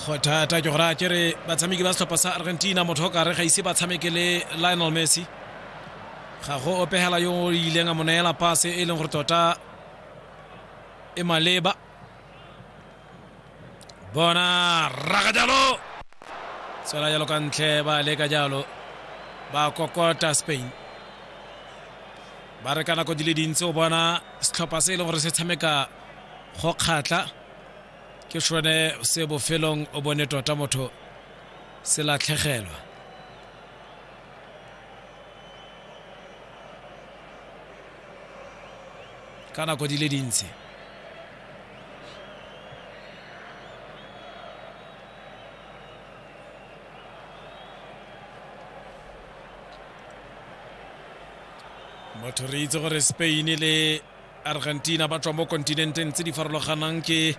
go thata ke gore a kere batshameki ba setlhopha sa Argentina motho ka re ga ise ba tshameke le Lionel Messi ga go opegela yo o ileng a mo neela pase e leng gore tota e maleba bona raga jalo tsela jalo ka ntle ba leka jalo ba kokota Spain ba re ka nako di le dintsi o bona setlhopha se e leng gore se tshameka go kgatla ke sone se bofelong o bone tota motho se latlhegelwa ka nako di le dintsi motho re itse gore Spain le Argentina ba tswa mo kontinenteng tse di farologaneng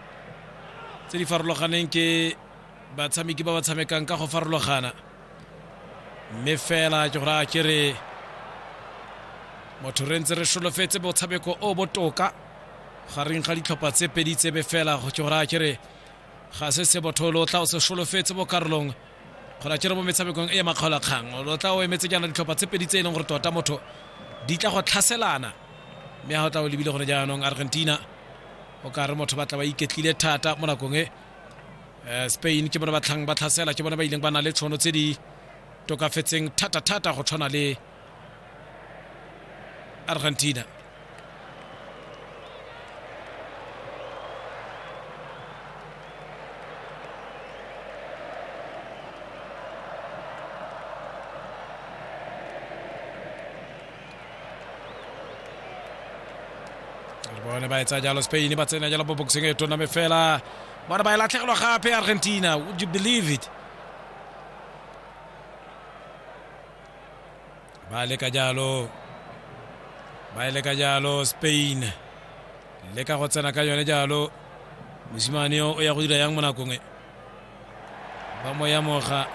ke batshameki ba ba tshamekang ka go farologana mme fela ke gore a kere motho re ntse re solofetse botshameko o botoka gareng ga ditlhopha tse pedi tse be fela go ke gore a kere ga se botho lo tla o se solofetse bo karolong gore a kere mo metshamekong e makgolakgang lo tla o emetse jana ditlhopha tse pedi tse e leng gore tota motho di tla go tlhaselana mme ha o tla o lebile gore jaanong Argentina o ka re motho ba tla ba iketlile thata mo nakong e Spain ke bona ba tlhang ba tlhasela ke bona ba ileng ba na le tshono tse di tokafetseng thata go tshwana le Argentina bona ba etsa jalo Spain ba tsena jalo bo boxing e tona me fela bona ba latlhegelwa gape Argentina, would you believe it? ba le ka jalo Spain le ka go tsena ka yone jalo mosimane o ya go dira yang mo nakong e ba mo ya moga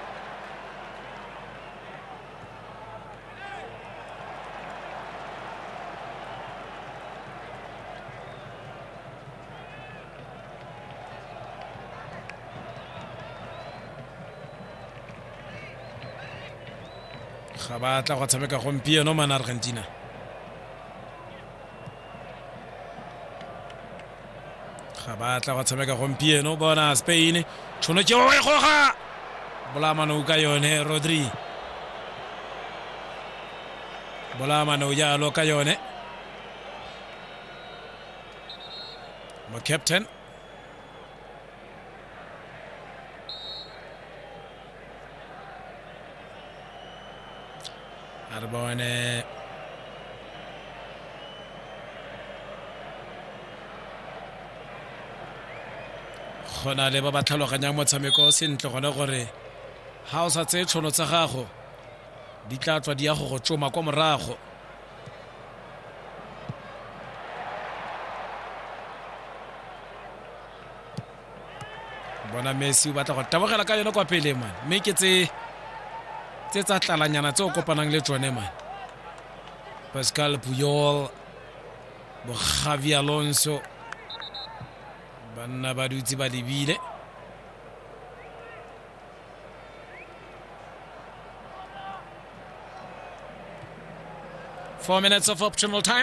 ga ba tla go tshameka gompieno man Argentina ga ba tla go tshameka gompieno bona Spain tšhono tšeo e goga bolamano ka yone Rodri bolamano jalo ka yone mo captain Arbone gona le ba ba tlhaloganyang motshameko sentle gone gore ha o sa tse tshono tsa gago di tla tswa di ya go tsoma kwa morago bona Messi o batla go tabogela ka yone kwa pele man mme ke tse tsa tlalanyana tse o kopanang le tsone man Pascal Puyol bo Xavi Alonso banna ba dutse ba lebile Four minutes of optional time.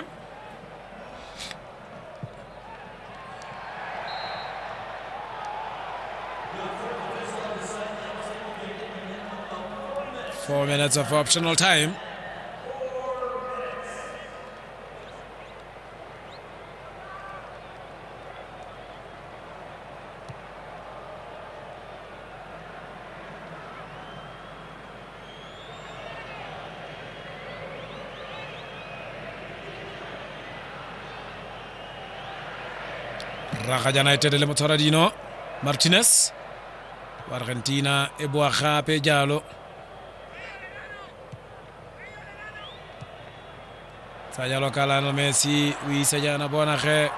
Four minutes of optional time. Raga United le Motsoradino Martinez Argentina e boa gape jalo sa jalo ka Lionel Messi o isa jana bona ge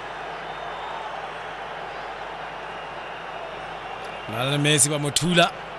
Lionel Messi ba mothula